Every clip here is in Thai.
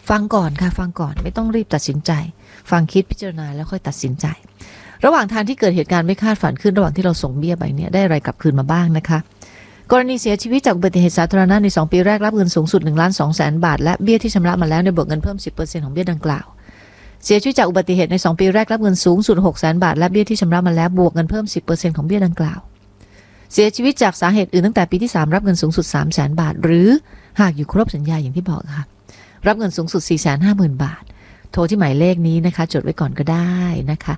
ฟังก่อนค่ะฟังก่อนไม่ต้องรีบตัดสินใจฟังคิดพิจารณาแล้วค่อยตัดสินใจระหว่างทางที่เกิดเหตุการณ์ไม่คาดฝันขึ้นระหว่างที่เราส่งเบี้ยไปเนี่ยได้อะไรกลับคืนมาบ้างนะคะกรณีเสียชีวิตจากอุบัติเหตุสาธารณะใน2ปีแรกรับเงินสูงสุด 1,200,000 บาทและเบี้ยที่ชำระมาแล้วในบวกเงินเพิ่ม 10% ของเบี้ยดังกล่าวเสียชีวิตจากอุบัติเหตุใน2ปีแรกรับเงินสูงสุด 600,000 บาทและเบี้ยที่ชำระมาแล้วบวกเงินเพิ่ม 10% ของเบี้ยดังกล่าวเสียชีวิตจากสาเหตุอื่นตั้งแต่ปีที่3รับเงินสูงสุด 300,000 บาทหรือหากอยู่ครบสัญญาอย่างที่บอกค่ะรับเงินสูงสุด 450,000 บาทโทรที่หมายเลขนี้นะคะจดไว้ก่อนก็ได้นะคะ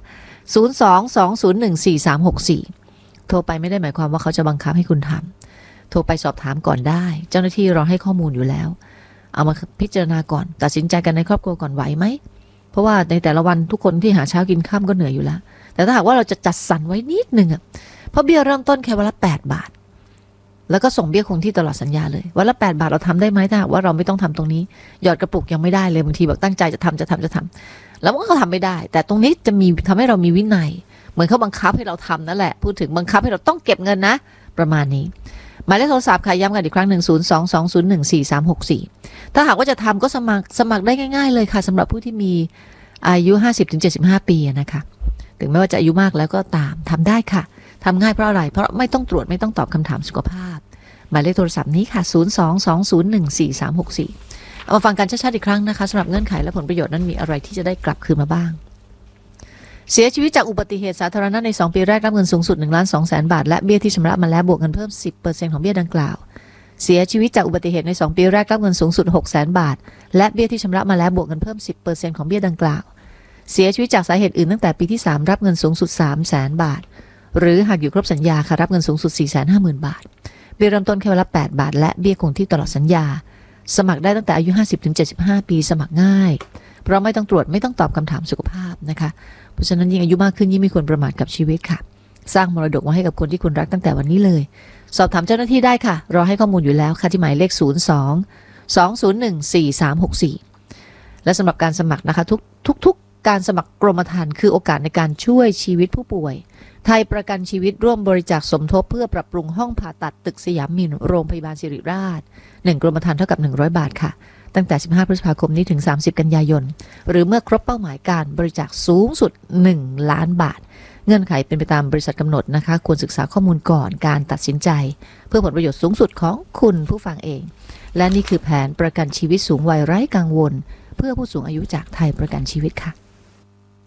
022014364โทรไปไม่ได้หมายความว่าเขาจะบังคับให้คุณทำโทรไปสอบถามก่อนได้เจ้าหน้าที่รอให้ข้อมูลอยู่แล้วเอามาพิจารณาก่อนตัดสินใจกันในครอบครัวก่อนไหวไหมเพราะว่าในแต่ละวันทุกคนที่หาเช้ากินค่ำก็เหนื่อยอยู่แล้วแต่ถ้าหากว่าเราจะจัดสรรไว้นิดนึงเพราะเบี้ยเริ่มต้นแค่วันละ8 บาทแล้วก็ส่งเบี้ยคงที่ตลอดสัญญาเลยวันละ8 บาทเราทำได้ไหมถ้าหากว่าเราไม่ต้องทำตรงนี้หยอดกระปุกยังไม่ได้เลยบางทีบอกตั้งใจจะทำแล้วมันก็ทำไม่ได้แต่ตรงนี้จะมีทำให้เรามีวินัยเหมือนเขาบังคับให้เราทำนั่นแหละพูดถึงบังคับให้เราต้องเก็บเงินนะประมาณนี้หมายเลขโทรศัพท์ค่ะย้ำกันอีกครั้ง022014364ถ้าหากว่าจะทำก็สมัครได้ง่ายๆเลยค่ะสำหรับผู้ที่มีอายุ 50-75 ปีนะคะถึงแม้ว่าจะอายุมากแล้วก็ตามทำได้ค่ะทำง่ายเพราะอะไรเพราะไม่ต้องตรวจไม่ต้องตอบคำถามสุขภาพหมายเลขโทรศัพท์นี้ค่ะ022014364เอามาฟังกันชัดๆอีกครั้งนะคะสำหรับเงื่อนไขและผลประโยชน์นั้นมีอะไรที่จะได้กลับคืนมาบ้างเสียชีวิตจากอุบัติเหตุสาธารณะใน2ปีแรกรับเงินสูงสุด 1,200,000 บาทและเบี้ยที่ชำระมาแล้วบวกเงินเพิ่ม 10% ของเบี้ยดังกล่าวเสียชีวิตจากอุบัติเหตุใน2ปีแรกรับเงินสูงสุด 600,000 บาทและเบี้ยที่ชำระมาแล้วบวกเงินเพิ่ม 10% ของเบี้ยดังกล่าวเสียชีวิตจากสาเหตุอื่นตั้งแต่ปีที่3รับเงินสูงสุด 300,000 บาทหรือหากอยู่ครบสัญญาค่ะรับเงินสูงสุด 450,000 บาทเบี้ยเริ่มต้นแค่วันละ8 บาทและเบี้ยคงที่ตลอดสัญญาสมัครได้ตั้งแต่อายุ 50-75 ปีสมัครง่ายเพราะไม่ต้องตรวจไม่ต้องตอบคำถามสุขภาพนะคะเพราะฉะนั้นยิ่งอายุมากขึ้นยิ่งไม่ควรประมาทกับชีวิตค่ะสร้างมรดกไว้ให้กับคนที่คุณรักตั้งแต่วันนี้เลยสอบถามเจ้าหน้าที่ได้ค่ะรอให้ข้อมูลอยู่แล้วค่ะที่หมายเลข02-201-4364และสำหรับการสมัครนะคะทุกการสมัครกรมธรรม์คือโอกาสในการช่วยชีวิตผู้ป่วยไทยประกันชีวิตร่วมบริจาคสมทบเพื่อปรับปรุงห้องผ่าตัดตึกสยามมินโรงพยาบาลศิริราช1กรมธรรม์เท่ากับ100 บาทค่ะตั้งแต่15 พฤษภาคมนี้ถึง30 กันยายนหรือเมื่อครบเป้าหมายการบริจาคสูงสุด1 ล้านบาทเงื่อนไขเป็นไปตามบริษัทกำหนดนะคะควรศึกษาข้อมูลก่อนการตัดสินใจเพื่อผลประโยชน์สูงสุดของคุณผู้ฟังเองและนี่คือแผนประกันชีวิตสูงวัยไร้กังวลเพื่อผู้สูงอายุจากไทยประกันชีวิตค่ะ